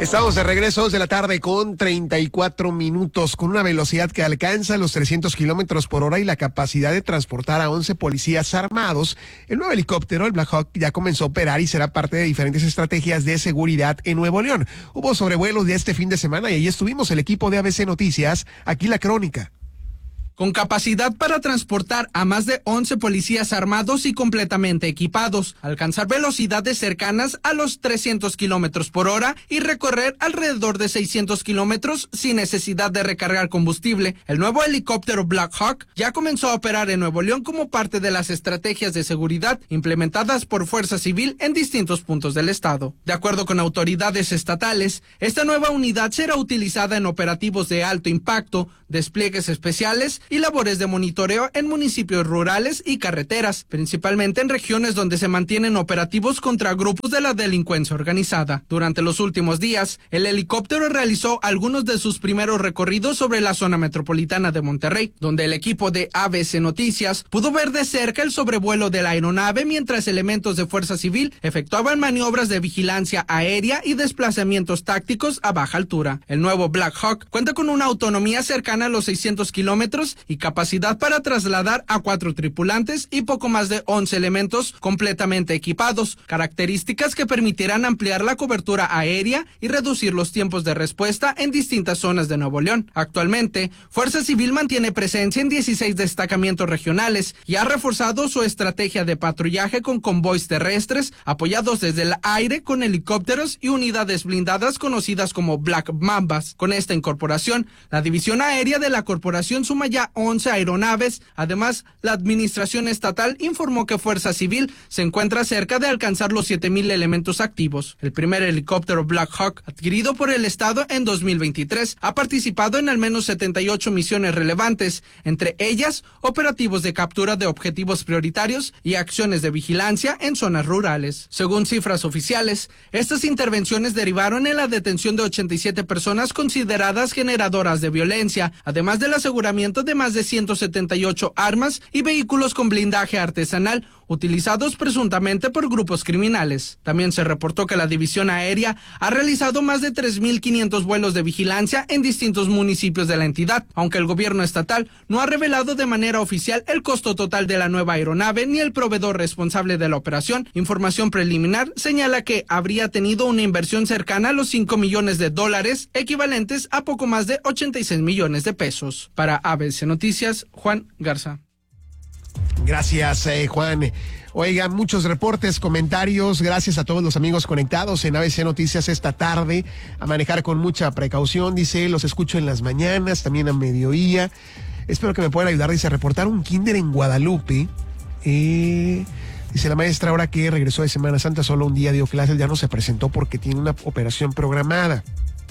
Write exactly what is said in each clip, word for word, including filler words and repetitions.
Estamos de regreso de la tarde con treinta y cuatro minutos, con una velocidad que alcanza los trescientos kilómetros por hora y la capacidad de transportar a once policías armados. El nuevo helicóptero, el Black Hawk, ya comenzó a operar y será parte de diferentes estrategias de seguridad en Nuevo León. Hubo sobrevuelos de este fin de semana y ahí estuvimos el equipo de A B C Noticias. Aquí la crónica. Con capacidad para transportar a más de once policías armados y completamente equipados, alcanzar velocidades cercanas a los trescientos kilómetros por hora y recorrer alrededor de seiscientos kilómetros sin necesidad de recargar combustible, el nuevo helicóptero Black Hawk ya comenzó a operar en Nuevo León como parte de las estrategias de seguridad implementadas por Fuerza Civil en distintos puntos del estado. De acuerdo con autoridades estatales, esta nueva unidad será utilizada en operativos de alto impacto, despliegues especiales y labores de monitoreo en municipios rurales y carreteras, principalmente en regiones donde se mantienen operativos contra grupos de la delincuencia organizada. Durante los últimos días, el helicóptero realizó algunos de sus primeros recorridos sobre la zona metropolitana de Monterrey, donde el equipo de A B C Noticias pudo ver de cerca el sobrevuelo de la aeronave mientras elementos de Fuerza Civil efectuaban maniobras de vigilancia aérea y desplazamientos tácticos a baja altura. El nuevo Black Hawk cuenta con una autonomía cercana a los seiscientos kilómetros y capacidad para trasladar a cuatro tripulantes y poco más de once elementos completamente equipados, características que permitirán ampliar la cobertura aérea y reducir los tiempos de respuesta en distintas zonas de Nuevo León. Actualmente, Fuerza Civil mantiene presencia en dieciséis destacamentos regionales y ha reforzado su estrategia de patrullaje con convoys terrestres apoyados desde el aire con helicópteros y unidades blindadas conocidas como Black Mambas. Con esta incorporación, la división aérea de la corporación suma ya once aeronaves. Además, la administración estatal informó que Fuerza Civil se encuentra cerca de alcanzar los siete mil elementos activos. El primer helicóptero Black Hawk, adquirido por el estado en dos mil veintitrés, ha participado en al menos setenta y ocho misiones relevantes, entre ellas operativos de captura de objetivos prioritarios y acciones de vigilancia en zonas rurales. Según cifras oficiales, estas intervenciones derivaron en la detención de ochenta y siete personas consideradas generadoras de violencia, además del aseguramiento de más de ciento setenta y ocho armas y vehículos con blindaje artesanal utilizados presuntamente por grupos criminales. También se reportó que la División Aérea ha realizado más de tres mil quinientos vuelos de vigilancia en distintos municipios de la entidad, aunque el gobierno estatal no ha revelado de manera oficial el costo total de la nueva aeronave ni el proveedor responsable de la operación. Información preliminar señala que habría tenido una inversión cercana a los cinco millones de dólares, equivalentes a poco más de ochenta y seis millones de pesos. Para A B C Noticias, Juan Garza. Gracias, eh, Juan. Oiga, muchos reportes, comentarios. Gracias a todos los amigos conectados en A B C Noticias esta tarde. A manejar con mucha precaución, dice, los escucho en las mañanas, también a mediodía. Espero que me puedan ayudar, dice, a reportar un kinder en Guadalupe. Eh, dice la maestra, ahora que regresó de Semana Santa, solo un día dio clases, ya no se presentó porque tiene una operación programada.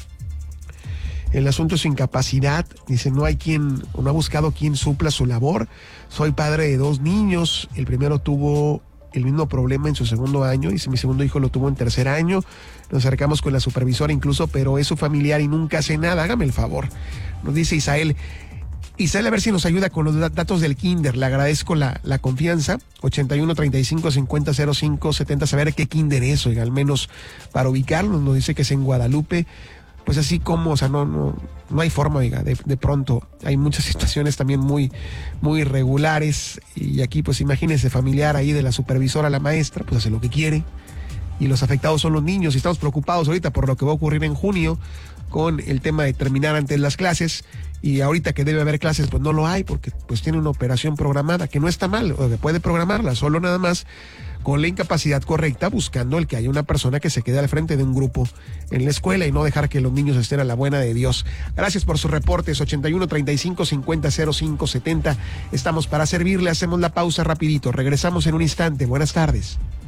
El asunto es su incapacidad, dice, no hay quien, o no ha buscado quien supla su labor. Soy padre de dos niños, el primero tuvo el mismo problema en su segundo año, dice, mi segundo hijo lo tuvo en tercer año, nos acercamos con la supervisora incluso, pero es su familiar y nunca hace nada, hágame el favor. Nos dice Isael, Isael, a ver si nos ayuda con los datos del kinder, le agradezco la, la confianza, ochenta y uno, treinta y cinco, cincuenta, cero cinco, setenta, saber qué kinder es, oiga, al menos para ubicarnos, nos dice que es en Guadalupe. Pues así como, o sea, no, no, no hay forma, oiga, de, de pronto hay muchas situaciones también muy, muy irregulares y aquí pues imagínense familiar ahí de la supervisora a la maestra, pues hace lo que quiere y los afectados son los niños y estamos preocupados ahorita por lo que va a ocurrir en junio con el tema de terminar antes las clases y ahorita que debe haber clases pues no lo hay porque pues tiene una operación programada que no está mal, o que puede programarla, solo nada más con la incapacidad correcta, buscando el que haya una persona que se quede al frente de un grupo en la escuela y no dejar que los niños estén a la buena de Dios. Gracias por sus reportes, ochenta y uno, treinta y cinco, cincuenta, cero cinco, setenta. Estamos para servirle, hacemos la pausa rapidito, regresamos en un instante. Buenas tardes.